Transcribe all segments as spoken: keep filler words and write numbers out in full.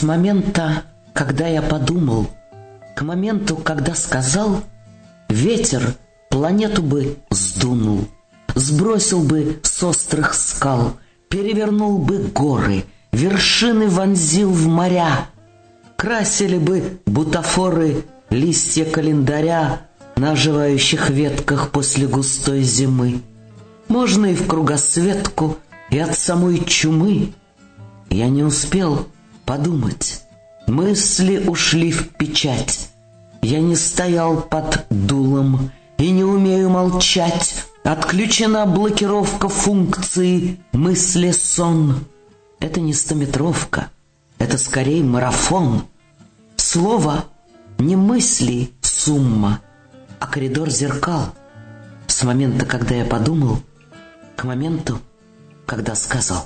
С момента, когда я подумал, к моменту, когда сказал, ветер планету бы сдунул, сбросил бы с острых скал, перевернул бы горы, вершины вонзил в моря, красили бы бутафоры листья календаря на оживающих ветках после густой зимы. Можно и в кругосветку, и от самой чумы. Я не успел подумать, мысли ушли в печать. Я не стоял под дулом и не умею молчать. Отключена блокировка функции мысли-сон. Это не стометровка, это скорее марафон. Слово не мысли сумма, а коридор зеркал. С момента, когда я подумал, к моменту, когда сказал.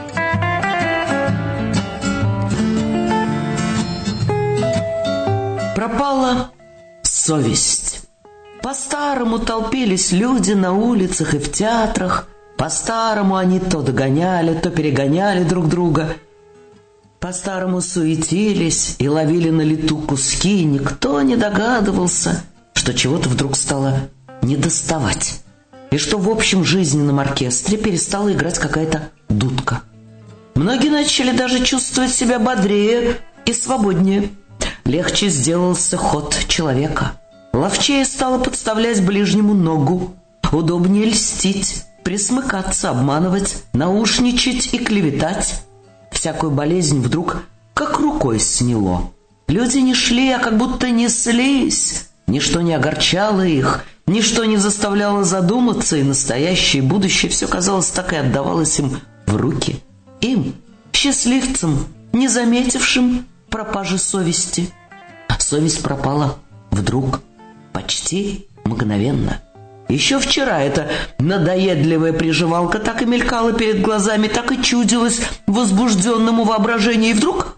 Пропала совесть. По-старому толпились люди на улицах и в театрах. По-старому они то догоняли, то перегоняли друг друга. По-старому суетились и ловили на лету куски. Никто не догадывался, что чего-то вдруг стало недоставать. И что в общем жизненном оркестре перестала играть какая-то дудка. Многие начали даже чувствовать себя бодрее и свободнее. Легче сделался ход человека. Ловчее стало подставлять ближнему ногу. Удобнее льстить, присмыкаться, обманывать, наушничать и клеветать. Всякую болезнь вдруг как рукой сняло. Люди не шли, а как будто неслись. Ничто не огорчало их, ничто не заставляло задуматься, и настоящее и будущее все, казалось, так и отдавалось им в руки. Им, счастливцам, не заметившим пропажи совести. А совесть пропала вдруг, почти мгновенно. Еще вчера эта надоедливая приживалка так и мелькала перед глазами, так и чудилась возбужденному воображению, и вдруг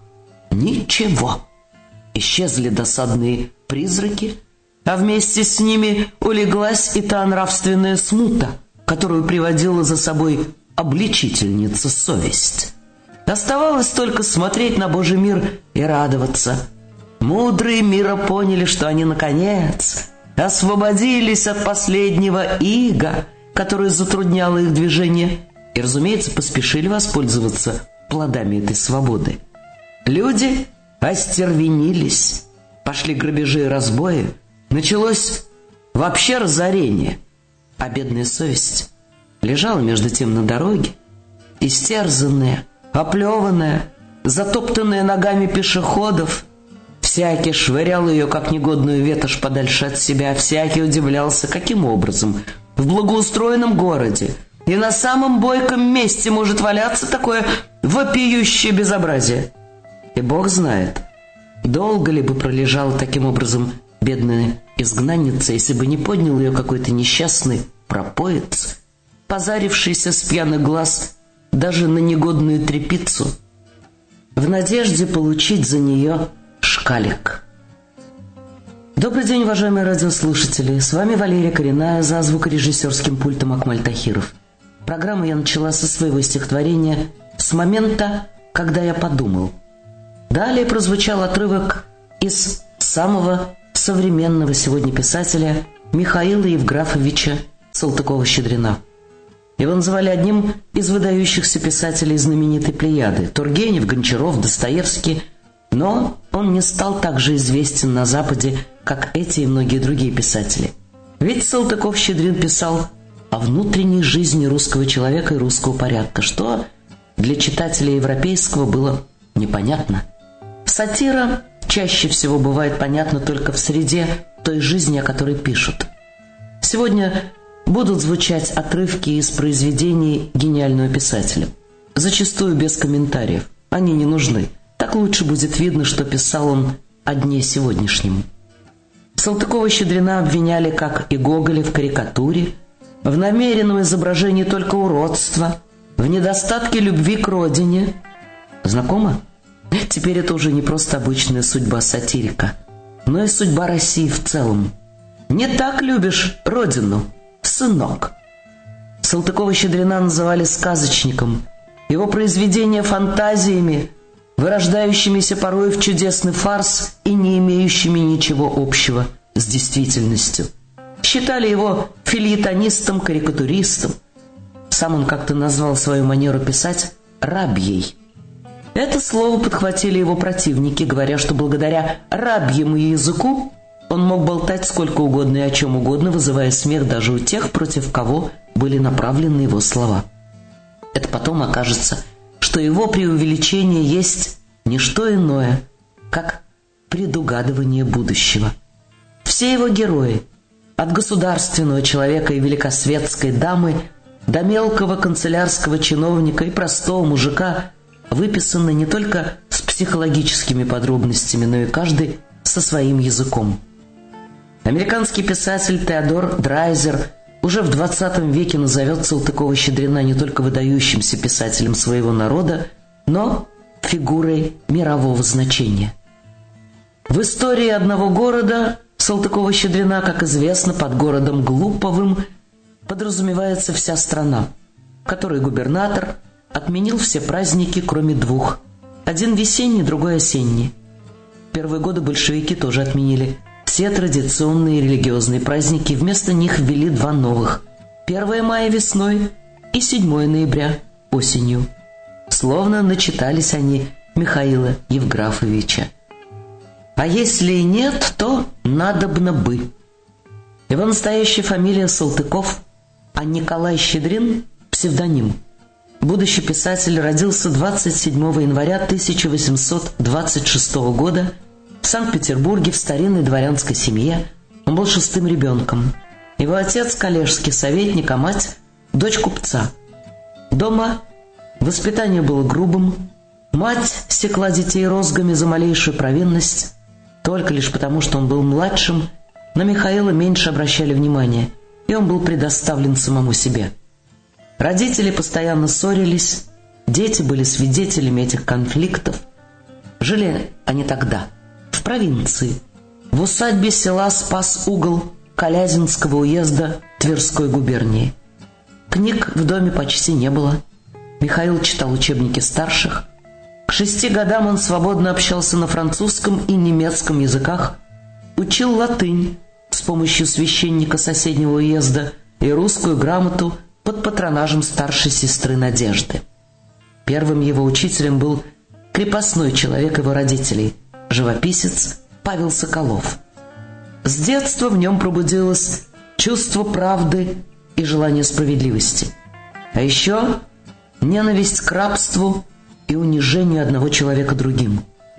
ничего. Исчезли досадные призраки, а вместе с ними улеглась и та нравственная смута, которую приводила за собой обличительница совесть. Оставалось только смотреть на Божий мир и радоваться. Мудрые мира поняли, что они, наконец, освободились от последнего ига, которое затрудняло их движение, и, разумеется, поспешили воспользоваться плодами этой свободы. Люди остервенились, пошли грабежи и разбои, началось вообще разорение, а бедная совесть лежала между тем на дороге, истерзанная, оплеванная, затоптанная ногами пешеходов. Всякий швырял ее, как негодную ветошь, подальше от себя. Всякий удивлялся, каким образом в благоустроенном городе и на самом бойком месте может валяться такое вопиющее безобразие. И Бог знает, долго ли бы пролежала таким образом бедная изгнанница, если бы не поднял ее какой-то несчастный пропоец, позарившийся с пьяных глаз даже на негодную тряпицу, в надежде получить за нее шкалик. Добрый день, уважаемые радиослушатели. С вами Валерия Коренная, за звукорежиссерским пультом Акмаль Тахиров. Программу я начала со своего стихотворения «С момента, когда я подумал». Далее прозвучал отрывок из самого современного сегодня писателя Михаила Евграфовича Салтыкова-Щедрина. Его называли одним из выдающихся писателей знаменитой плеяды: Тургенев, Гончаров, Достоевский. Но он не стал так же известен на Западе, как эти и многие другие писатели. Ведь Салтыков-Щедрин писал о внутренней жизни русского человека и русского порядка, что для читателя европейского было непонятно. Сатира чаще всего бывает понятна только в среде той жизни, о которой пишут. Сегодня будут звучать отрывки из произведений гениального писателя, зачастую без комментариев. Они не нужны. Так лучше будет видно, что писал он о дне сегодняшнем. Салтыкова-Щедрина обвиняли, как и Гоголя, в карикатуре, в намеренном изображении только уродства, в недостатке любви к родине. Знакомо? Теперь это уже не просто обычная судьба сатирика, но и судьба России в целом. Не так любишь родину, сынок. Салтыкова-Щедрина называли сказочником, его произведения фантазиями, вырождающимися порой в чудесный фарс и не имеющими ничего общего с действительностью. Считали его фельетонистом, карикатуристом. Сам он как-то назвал свою манеру писать «рабьей». Это слово подхватили его противники, говоря, что благодаря рабьему языку он мог болтать сколько угодно и о чем угодно, вызывая смех даже у тех, против кого были направлены его слова. Это потом окажется, что его преувеличение есть не что иное, как предугадывание будущего. Все его герои, от государственного человека и великосветской дамы до мелкого канцелярского чиновника и простого мужика, выписаны не только с психологическими подробностями, но и каждый со своим языком. Американский писатель Теодор Драйзер уже в двадцатом веке назовет Салтыкова-Щедрина не только выдающимся писателем своего народа, но фигурой мирового значения. В истории одного города Салтыкова-Щедрина, как известно, под городом Глуповым подразумевается вся страна, в которой губернатор отменил все праздники, кроме двух. Один весенний, другой осенний. В первые годы большевики тоже отменили все традиционные религиозные праздники, вместо них ввели два новых. первое мая весной и седьмое ноября осенью. Словно начитались они Михаила Евграфовича. А если и нет, то надобно бы. Его настоящая фамилия Салтыков, а Николай Щедрин – псевдоним. Будущий писатель родился двадцать седьмого января тысяча восемьсот двадцать шестого года в Санкт-Петербурге в старинной дворянской семье. Он был шестым ребенком. Его отец – коллежский советник, а мать – дочь купца. Дома воспитание было грубым. Мать секла детей розгами за малейшую провинность. Только лишь потому, что он был младшим, на Михаила меньше обращали внимания, и он был предоставлен самому себе. Родители постоянно ссорились, дети были свидетелями этих конфликтов. Жили они тогда в провинции, в усадьбе села Спас-Угол Калязинского уезда Тверской губернии. Книг в доме почти не было. Михаил читал учебники старших. К шести годам он свободно общался на французском и немецком языках, учил латынь с помощью священника соседнего уезда и русскую грамоту под патронажем старшей сестры Надежды. Первым его учителем был крепостной человек его родителей, живописец Павел Соколов. С детства в нем пробудилось чувство правды и желание справедливости, а еще ненависть к рабству и унижению одного человека другим.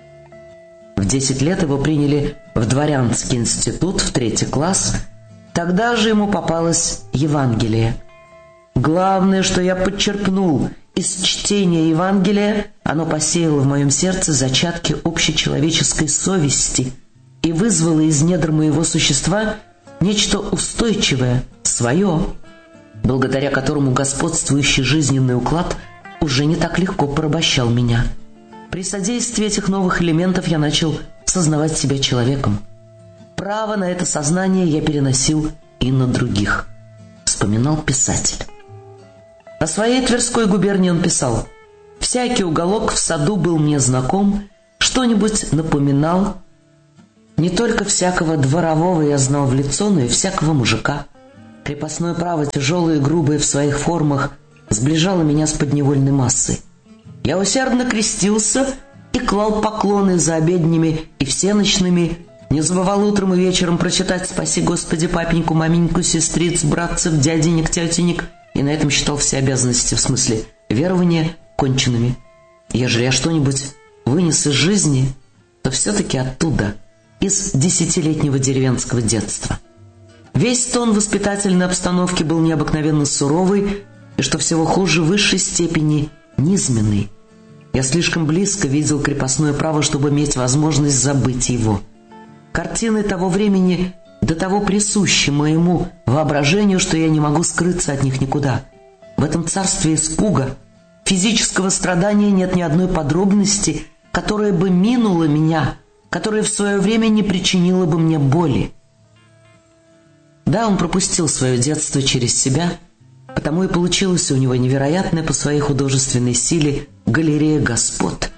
В десять лет его приняли в дворянский институт в третий класс. Тогда же ему попалось Евангелие. Главное, что я подчеркнул из чтения Евангелия, оно посеяло в моем сердце зачатки общечеловеческой совести и вызвало из недр моего существа нечто устойчивое, свое, благодаря которому господствующий жизненный уклад уже не так легко порабощал меня. При содействии этих новых элементов я начал сознавать себя человеком. Право на это сознание я переносил и на других, вспоминал писатель. О своей Тверской губернии он писал: «Всякий уголок в саду был мне знаком, что-нибудь напоминал. Не только всякого дворового я знал в лицо, но и всякого мужика. Крепостное право, тяжелое и грубое в своих формах, сближало меня с подневольной массой. Я усердно крестился и клал поклоны за обеднями и всеночными, не забывал утром и вечером прочитать «Спаси, Господи, папеньку, маменьку, сестриц, братцев, дяденек, тетенек», и на этом считал все обязанности, в смысле верования, конченными. Ежели я что-нибудь вынес из жизни, то все-таки оттуда, из десятилетнего деревенского детства. Весь тон воспитательной обстановки был необыкновенно суровый и, что всего хуже, в высшей степени низменный. Я слишком близко видел крепостное право, чтобы иметь возможность забыть его. Картины того времени до того присущи моему воображению, что я не могу скрыться от них никуда. В этом царстве испуга, физического страдания нет ни одной подробности, которая бы минула меня, которая в свое время не причинила бы мне боли. Да, он пропустил свое детство через себя, потому и получилась у него невероятная по своей художественной силе галерея господ,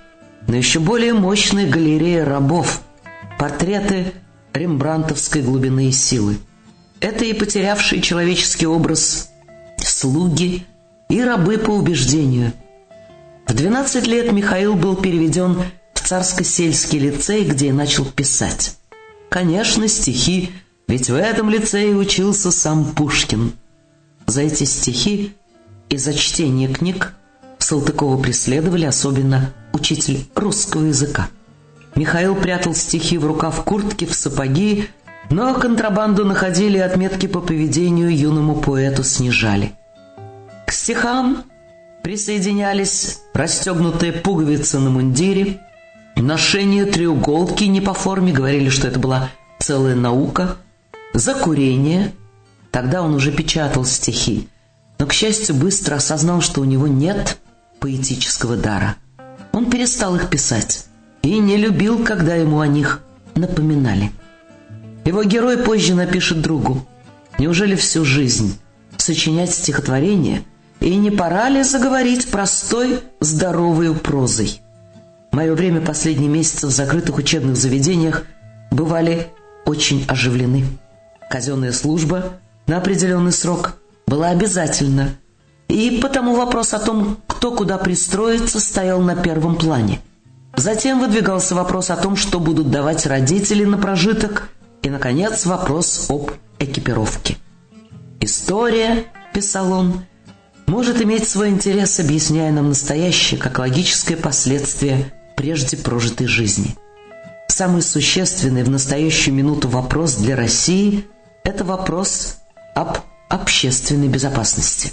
но еще более мощная галерея рабов, портреты рембрандтовской глубины и силы. Это и потерявший человеческий образ слуги, и рабы по убеждению. В двенадцать лет Михаил был переведен в Царско-сельский лицей, где и начал писать. Конечно, стихи, ведь в этом лицее учился сам Пушкин. За эти стихи и за чтение книг Салтыкова преследовали, особенно учитель русского языка. Михаил прятал стихи в рукав куртки, в сапоги, но контрабанду находили и отметки по поведению юному поэту снижали. К стихам присоединялись расстегнутые пуговицы на мундире, ношение треуголки не по форме, говорили, что это была целая наука, закурение. Тогда он уже печатал стихи, но, к счастью, быстро осознал, что у него нет поэтического дара. Он перестал их писать и не любил, когда ему о них напоминали. Его герой позже напишет другу: «Неужели всю жизнь сочинять стихотворение, и не пора ли заговорить простой, здоровой прозой? Мое время последние месяцы в закрытых учебных заведениях бывали очень оживлены. Казенная служба на определенный срок была обязательна, и потому вопрос о том, кто куда пристроится, стоял на первом плане. Затем выдвигался вопрос о том, что будут давать родители на прожиток, и, наконец, вопрос об экипировке. История, — писал он, — может иметь свой интерес, объясняя нам настоящее как логическое последствие прежде прожитой жизни. Самый существенный в настоящую минуту вопрос для России — это вопрос об общественной безопасности.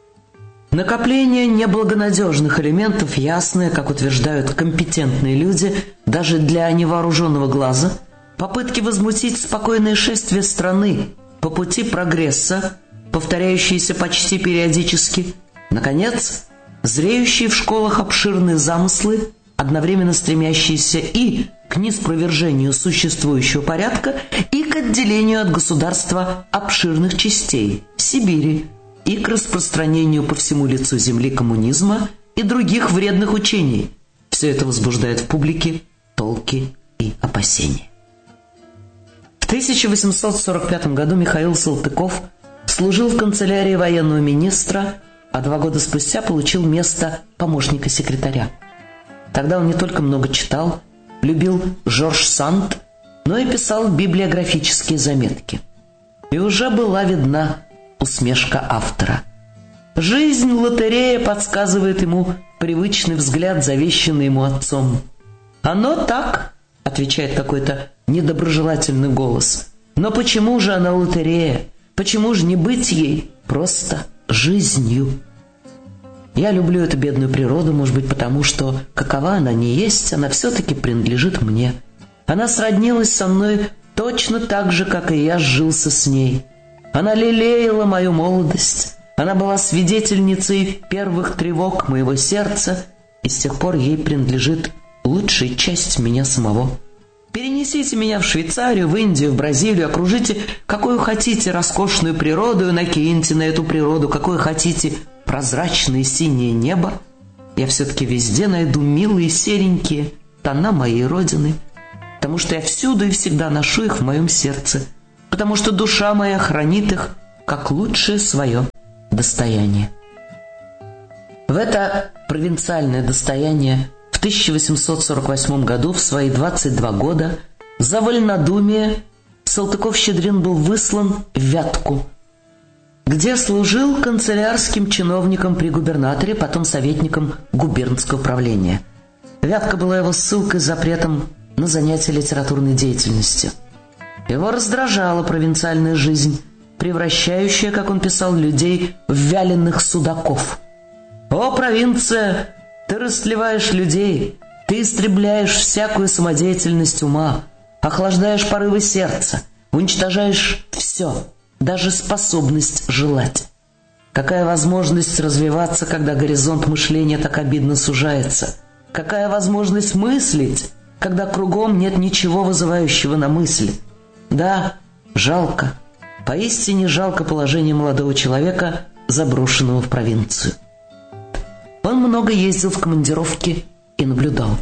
Накопление неблагонадежных элементов, ясное, как утверждают компетентные люди, даже для невооруженного глаза, попытки возмутить спокойное шествие страны по пути прогресса, повторяющиеся почти периодически, наконец, зреющие в школах обширные замыслы, одновременно стремящиеся и к ниспровержению существующего порядка, и к отделению от государства обширных частей Сибири, и к распространению по всему лицу земли коммунизма и других вредных учений. Все это возбуждает в публике толки и опасения. В тысяча восемьсот сорок пятом году Михаил Салтыков служил в канцелярии военного министра, а два года спустя получил место помощника секретаря. Тогда он не только много читал, любил Жорж Санд, но и писал библиографические заметки. И уже была видна усмешка автора. Жизнь лотерея подсказывает ему привычный взгляд, завещанный ему отцом. «Оно так», — отвечает какой-то недоброжелательный голос. «Но почему же она лотерея? Почему же не быть ей просто жизнью?» Я люблю эту бедную природу, может быть, потому что, какова она ни есть, она все-таки принадлежит мне. Она сроднилась со мной точно так же, как и я сжился с ней. Она лелеяла мою молодость, она была свидетельницей первых тревог моего сердца, и с тех пор ей принадлежит лучшая часть меня самого. Перенесите меня в Швейцарию, в Индию, в Бразилию, окружите какую хотите роскошную природу и накиньте на эту природу какое хотите прозрачное синее небо. Я все-таки везде найду милые серенькие тона моей родины, потому что я всюду и всегда ношу их в моем сердце, потому что душа моя хранит их как лучшее свое достояние. В это провинциальное достояние в тысяча восемьсот сорок восьмом году в свои двадцать два года за вольнодумие Салтыков-Щедрин был выслан в Вятку, где служил канцелярским чиновником при губернаторе, потом советником губернского правления. Вятка была его ссылкой с запретом на занятие литературной деятельностью. Его раздражала провинциальная жизнь, превращающая, как он писал, людей в вяленых судаков. «О, провинция, ты растлеваешь людей, ты истребляешь всякую самодеятельность ума, охлаждаешь порывы сердца, уничтожаешь все, даже способность желать. Какая возможность развиваться, когда горизонт мышления так обидно сужается? Какая возможность мыслить, когда кругом нет ничего вызывающего на мысль? Да, жалко, поистине жалко положение молодого человека, заброшенного в провинцию». Он много ездил в командировки и наблюдал.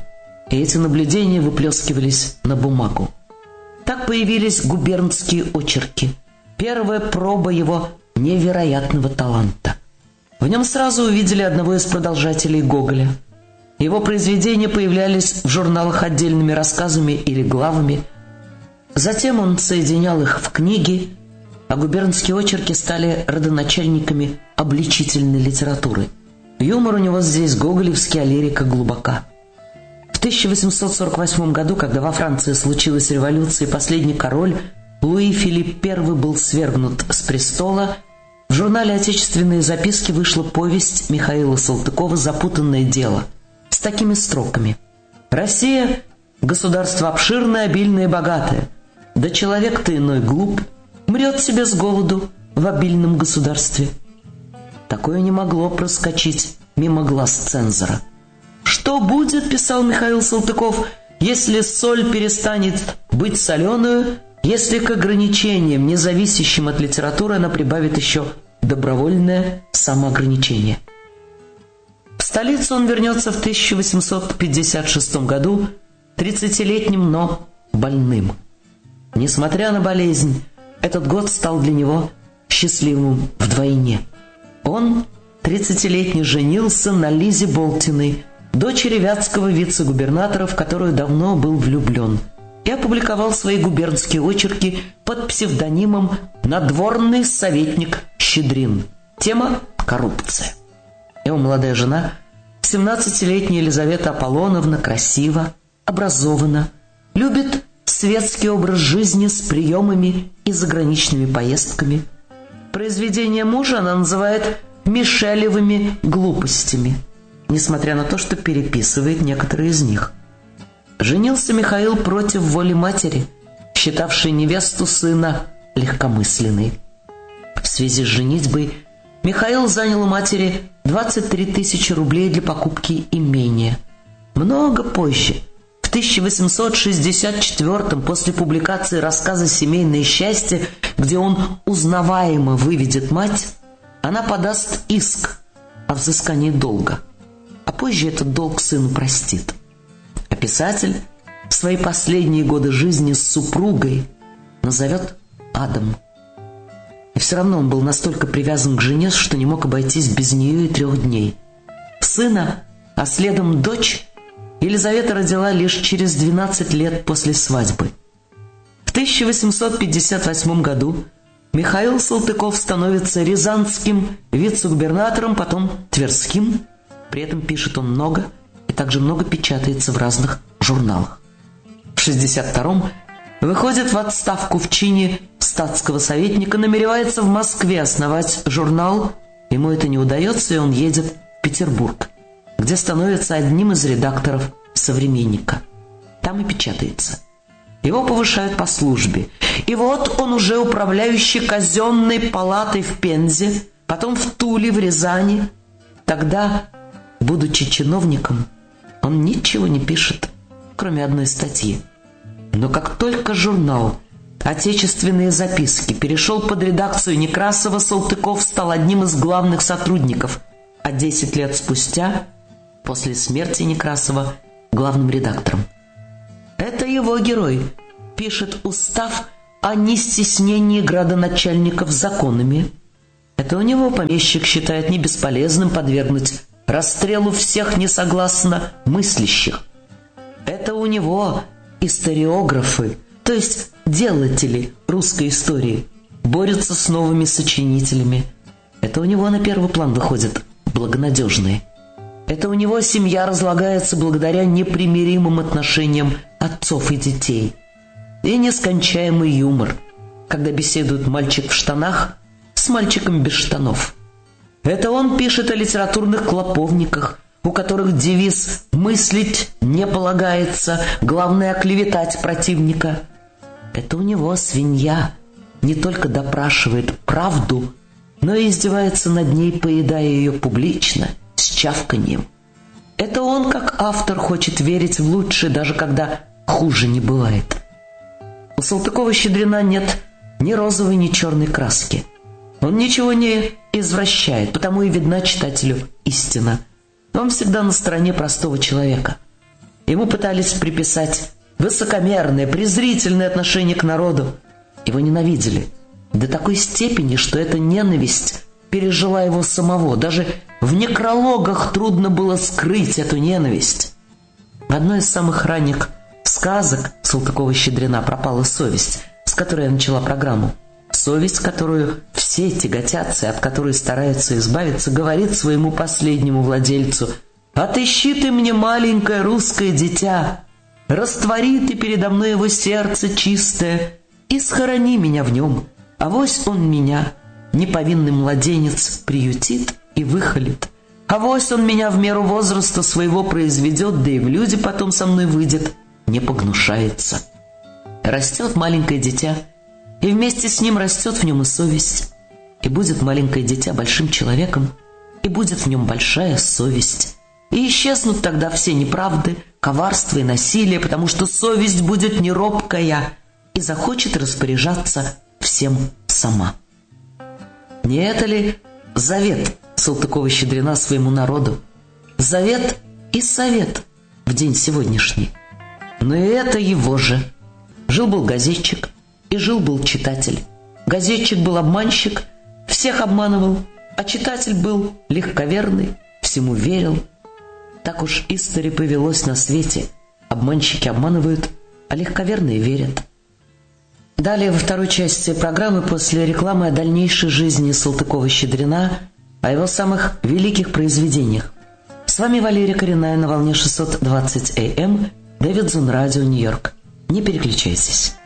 и эти наблюдения выплескивались на бумагу. Так появились губернские очерки, первая проба его невероятного таланта. В нем сразу увидели одного из продолжателей Гоголя. Его произведения появлялись в журналах отдельными рассказами или главами. Затем он соединял их в книги, а губернские очерки стали родоначальниками обличительной литературы. Юмор у него здесь гоголевский, а лирика глубока. В тысяча восемьсот сорок восьмом году, когда во Франции случилась революция и последний король, Луи Филипп Первый был свергнут с престола, в журнале «Отечественные записки» вышла повесть Михаила Салтыкова «Запутанное дело» с такими строками: «Россия – государство обширное, обильное и богатое. Да человек-то иной глуп, мрет себе с голоду в обильном государстве». Такое не могло проскочить мимо глаз цензора. «Что будет, — писал Михаил Салтыков, — если соль перестанет быть соленую, если к ограничениям, не зависящим от литературы, она прибавит еще добровольное самоограничение?» В столицу он вернется в тысяча восемьсот пятьдесят шестом году, тридцатилетним, но больным. Несмотря на болезнь, этот год стал для него счастливым вдвойне. Он, тридцатилетний, женился на Лизе Болтиной, дочери вятского вице-губернатора, в которую давно был влюблен, и опубликовал свои губернские очерки под псевдонимом «Надворный советник Щедрин». Тема – коррупция. Его молодая жена, семнадцатилетняя Елизавета Аполлоновна, красива, образована, любит светский образ жизни с приемами и заграничными поездками. Произведения мужа она называет «мишелевыми глупостями», несмотря на то, что переписывает некоторые из них. Женился Михаил против воли матери, считавшей невесту сына легкомысленной. В связи с женитьбой Михаил занял у матери двадцать три тысячи рублей для покупки имения. Много позже, в тысяча восемьсот шестьдесят четвёртом, после публикации рассказа «Семейное счастье», где он узнаваемо выведет мать, она подаст иск о взыскании долга, а позже этот долг сыну простит. А писатель свои последние годы жизни с супругой назовет адом. И все равно он был настолько привязан к жене, что не мог обойтись без нее и трех дней. Сына, а следом дочь, Елизавета родила лишь через двенадцать лет после свадьбы. В тысяча восемьсот пятьдесят восьмом году Михаил Салтыков становится рязанским вице-губернатором, потом тверским. При этом пишет он много и также много печатается в разных журналах. В шестьдесят втором выходит в отставку в чине статского советника, намеревается в Москве основать журнал. Ему это не удается, и он едет в Петербург, где становится одним из редакторов «Современника». Там и печатается. Его повышают по службе. И вот он уже управляющий казенной палатой в Пензе, потом в Туле, в Рязани. Тогда, будучи чиновником, он ничего не пишет, кроме одной статьи. Но как только журнал «Отечественные записки» перешел под редакцию Некрасова, Салтыков стал одним из главных сотрудников, а десять лет спустя, после смерти Некрасова, главным редактором. Это его герой пишет устав о нестеснении градоначальников законами. Это у него помещик считает не бесполезным подвергнуть расстрелу всех несогласно мыслящих. Это у него историографы, то есть делатели русской истории, борются с новыми сочинителями. Это у него на первый план выходят благонадежные. Это у него семья разлагается благодаря непримиримым отношениям отцов и детей. И нескончаемый юмор, когда беседует мальчик в штанах с мальчиком без штанов. Это он пишет о литературных клоповниках, у которых девиз «мыслить не полагается, главное оклеветать противника». Это у него свинья не только допрашивает правду, но и издевается над ней, поедая ее публично, с чавканьем. Это он, как автор, хочет верить в лучшее, даже когда хуже не бывает. У Салтыкова-Щедрина нет ни розовой, ни черной краски. Он ничего не извращает, потому и видна читателю истина. Он всегда на стороне простого человека. Ему пытались приписать высокомерное, презрительное отношение к народу. Его ненавидели до такой степени, что эта ненависть пережила его самого. Даже в некрологах трудно было скрыть эту ненависть. В одной из самых ранних сказок Салтыкова-Щедрина пропала совесть, с которой я начала программу. Совесть, которую все тяготятся и от которой стараются избавиться, говорит своему последнему владельцу: «Отыщи ты мне маленькое русское дитя, раствори ты передо мной его сердце чистое и схорони меня в нем, авось он меня, неповинный младенец, приютит и выхолит. Авось он меня в меру возраста своего произведет, да и в люди потом со мной выйдет, не погнушается». Растет маленькое дитя, и вместе с ним растет в нем и совесть. И будет маленькое дитя большим человеком, и будет в нем большая совесть. И исчезнут тогда все неправды, коварство и насилие, потому что совесть будет не робкая и захочет распоряжаться всем сама. Не это ли завет Салтыкова-Щедрина своему народу? Завет и совет в день сегодняшний. Но и это его же. Жил-был газетчик, и жил-был читатель. Газетчик был обманщик, всех обманывал, а читатель был легковерный, всему верил. Так уж истори повелось на свете. Обманщики обманывают, а легковерные верят. Далее, во второй части программы, после рекламы о дальнейшей жизни Салтыкова-Щедрина, о его самых великих произведениях. С вами Валерия Коренная на волне шестьсот двадцать эй эм, Дэвидсон Радио, Нью-Йорк. Не переключайтесь.